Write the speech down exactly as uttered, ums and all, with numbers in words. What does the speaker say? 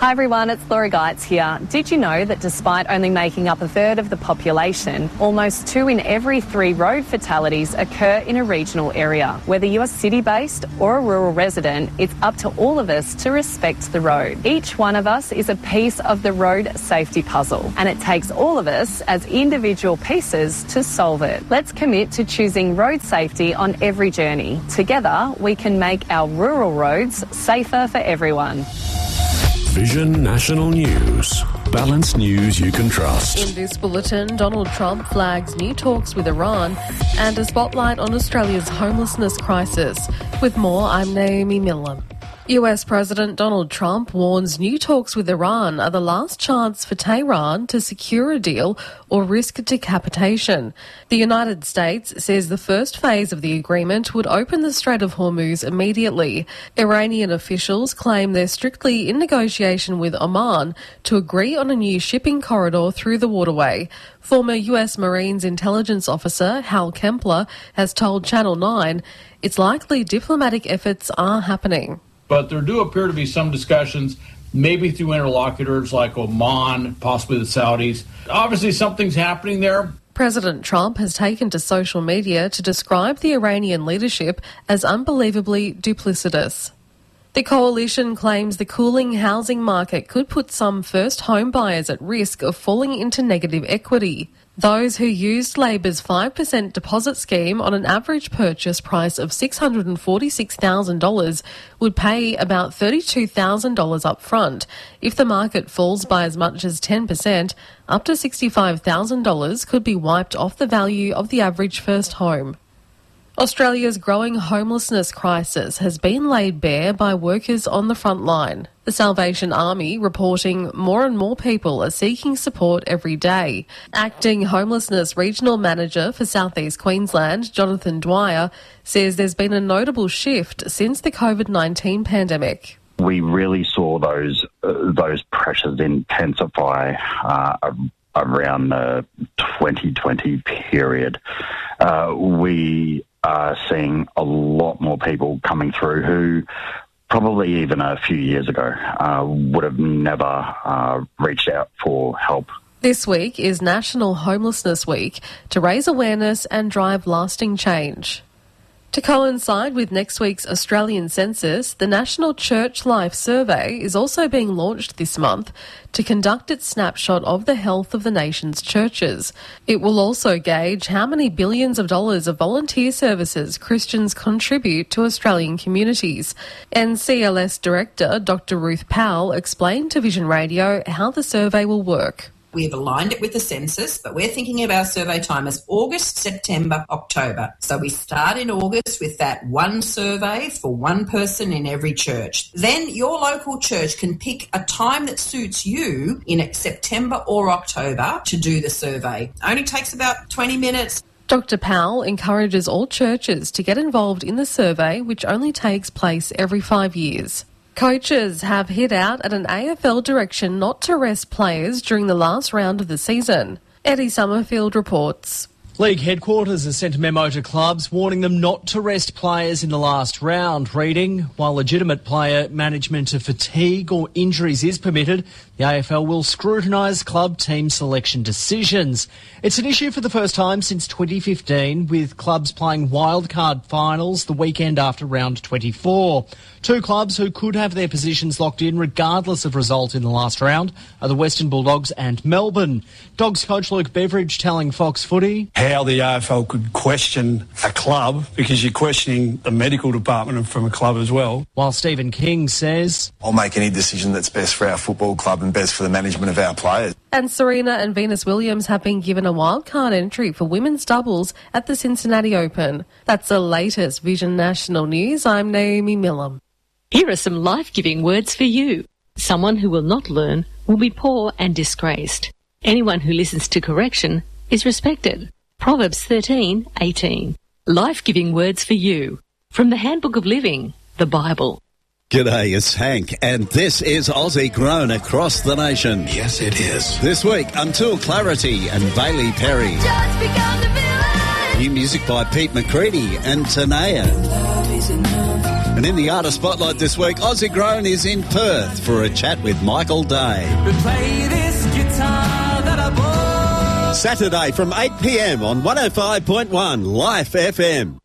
Hi everyone, it's Laura Geitz here. Did you know that despite only making up a third of the population, almost two in every three road fatalities occur in a regional area? Whether you're city-based or a rural resident, it's up to all of us to respect the road. Each one of us is a piece of the road safety puzzle, and it takes all of us as individual pieces to solve it. Let's commit to choosing road safety on every journey. Together, we can make our rural roads safer for everyone. Vision National News. Balanced news you can trust. In this bulletin, Donald Trump flags new talks with Iran and a spotlight on Australia's homelessness crisis. With more, I'm Naomi Millam. U S President Donald Trump warns new talks with Iran are the last chance for Tehran to secure a deal or risk decapitation. The United States says the first phase of the agreement would open the Strait of Hormuz immediately. Iranian officials claim they're strictly in negotiation with Oman to agree on a new shipping corridor through the waterway. Former U S Marines intelligence officer Hal Kempler has told Channel nine it's likely diplomatic efforts are happening. But there do appear to be some discussions, maybe through interlocutors like Oman, possibly the Saudis. Obviously, something's happening there. President Trump has taken to social media to describe the Iranian leadership as unbelievably duplicitous. The coalition claims the cooling housing market could put some first home buyers at risk of falling into negative equity. Those who used Labor's five percent deposit scheme on an average purchase price of six hundred forty-six thousand dollars would pay about thirty-two thousand dollars up front. If the market falls by as much as ten percent, up to sixty-five thousand dollars could be wiped off the value of the average first home. Australia's growing homelessness crisis has been laid bare by workers on the front line. The Salvation Army reporting more and more people are seeking support every day. Acting Homelessness Regional Manager for South East Queensland, Jonathan Dwyer, says there's been a notable shift since the COVID nineteen pandemic. We really saw those uh, those pressures intensify uh, around the twenty twenty period. Uh, we are seeing a lot more people coming through who probably even a few years ago uh, would have never uh, reached out for help. This week is National Homelessness Week to raise awareness and drive lasting change. To coincide with next week's Australian census, the National Church Life Survey is also being launched this month to conduct its snapshot of the health of the nation's churches. It will also gauge how many billions of dollars of volunteer services Christians contribute to Australian communities. N C L S Director Doctor Ruth Powell explained to Vision Radio how the survey will work. We've aligned it with the census, but we're thinking of our survey time as August, September, October. So we start in August with that one survey for one person in every church. Then your local church can pick a time that suits you in September or October to do the survey. It only takes about twenty minutes. Doctor Powell encourages all churches to get involved in the survey, which only takes place every five years. Coaches have hit out at an A F L direction not to rest players during the last round of the season. Eddie Summerfield reports. League headquarters has sent a memo to clubs warning them not to rest players in the last round, reading, while legitimate player management of fatigue or injuries is permitted, the A F L will scrutinise club team selection decisions. It's an issue for the first time since twenty fifteen, with clubs playing wildcard finals the weekend after round twenty-four. Two clubs who could have their positions locked in regardless of result in the last round are the Western Bulldogs and Melbourne. Dogs coach Luke Beveridge telling Fox Footy how the A F L could question a club because you're questioning the medical department from a club as well. While Stephen King says, I'll make any decision that's best for our football club and best for the management of our players. And Serena and Venus Williams have been given a wildcard entry for women's doubles at the Cincinnati Open. That's the latest Vision National News. I'm Naomi Millam. Here are some life-giving words for you. Someone who will not learn will be poor and disgraced. Anyone who listens to correction is respected. Proverbs thirteen eighteen. Life-giving words for you. From the Handbook of Living, the Bible. G'day, it's Hank, and this is Aussie grown across the nation. Yes, it is. This week, Until Clarity and Bailey Perry. New music by Pete McCready and Tanea. And in the Artist Spotlight this week, Aussie Grown is in Perth for a chat with Michael Day. Play this guitar that I bought. Saturday from eight p m on one oh five point one Life F M.